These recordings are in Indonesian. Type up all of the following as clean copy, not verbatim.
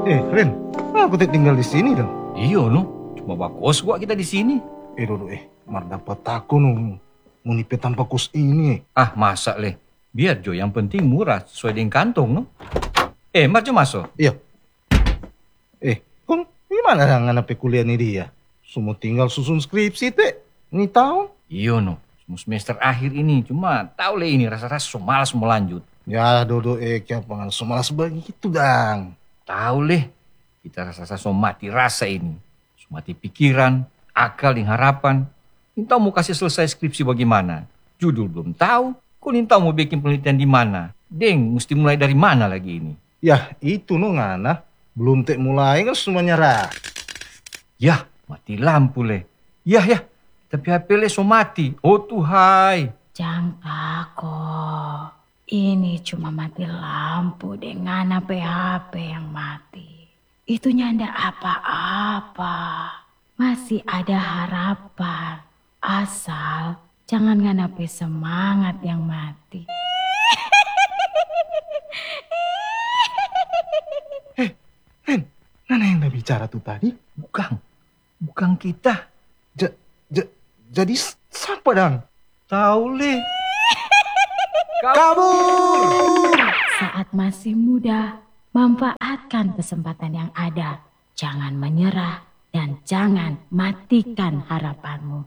Ren, aku tinggal di sini dong. Iyo no, cuma bakos gua kita di sini. Dodo, mar dapat aku no, muni tanpa kos ini. Ah masa leh, biar Jo yang penting murah sesuai dengan kantong no. Mar Jo masuk. Iya. Kong gimana nganape kuliah nih dia? Semua tinggal susun skripsi teh, ini tahun. Iyo no, semester akhir ini cuma tahu leh ini rasa-rasa so malas mau lanjut. Ya Dodo, kaya pangan so malas begitu dang. Tahu leh, kita rasa-rasa so mati rasa ini. So mati pikiran, akal dan harapan. Nintau mau kasih selesai skripsi bagaimana? Judul belum tahu. Kok nintau mau bikin penelitian di mana? Deng, mesti mulai dari mana lagi ini? Ya itu no ngana. Belum mulai kan semua nyerah. Yah, mati lampu leh. Yah, tapi HP leh so mati. Oh Tuhai. Jangan takut. Ini cuma mati lampu dengan HP yang mati. Itu nyanda apa-apa. Masih ada harapan. Asal jangan nganape semangat yang mati. Ren, Nana yang udah bicara tuh tadi? Bukan kita. Jadi siapa dang? Tahu leh. Kabur! Saat masih muda, manfaatkan kesempatan yang ada. Jangan menyerah dan jangan matikan harapanmu.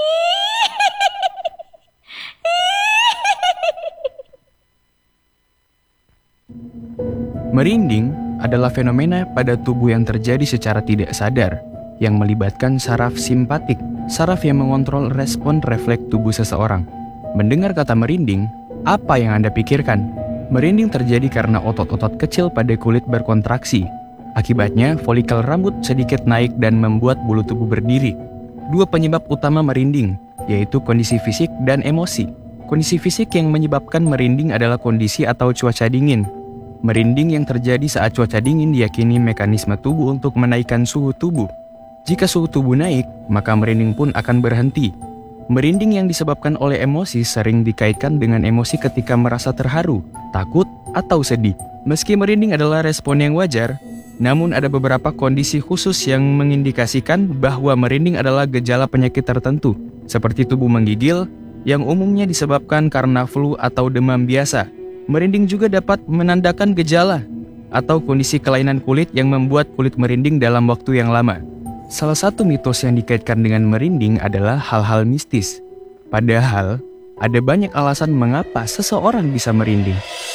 Merinding adalah fenomena pada tubuh yang terjadi secara tidak sadar, yang melibatkan saraf simpatik, saraf yang mengontrol respon refleks tubuh seseorang. Mendengar kata merinding, apa yang Anda pikirkan? Merinding terjadi karena otot-otot kecil pada kulit berkontraksi. Akibatnya, folikel rambut sedikit naik dan membuat bulu tubuh berdiri. Dua penyebab utama merinding, yaitu kondisi fisik dan emosi. Kondisi fisik yang menyebabkan merinding adalah kondisi atau cuaca dingin. Merinding yang terjadi saat cuaca dingin diyakini mekanisme tubuh untuk menaikkan suhu tubuh. Jika suhu tubuh naik, maka merinding pun akan berhenti. Merinding yang disebabkan oleh emosi sering dikaitkan dengan emosi ketika merasa terharu, takut, atau sedih. Meski merinding adalah respon yang wajar, namun ada beberapa kondisi khusus yang mengindikasikan bahwa merinding adalah gejala penyakit tertentu, seperti tubuh menggigil, yang umumnya disebabkan karena flu atau demam biasa. Merinding juga dapat menandakan gejala atau kondisi kelainan kulit yang membuat kulit merinding dalam waktu yang lama. Salah satu mitos yang dikaitkan dengan merinding adalah hal-hal mistis. Padahal, ada banyak alasan mengapa seseorang bisa merinding.